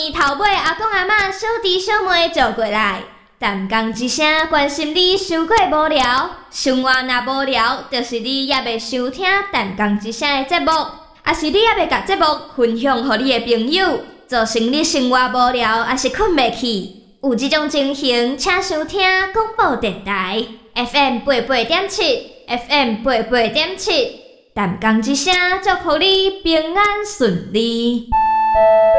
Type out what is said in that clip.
头尾阿公阿嬷、小弟小妹做过来，淡讲一声关心你伤过无聊，生活若无聊，就是你也袂想听淡讲一声的节目，也是你也袂甲节目分享予你的朋友，造成你生活无聊，也是困袂去。有这种情形，请收听广播电台 FM 88.7 FM88.7，淡讲一声，祝福你平安顺利。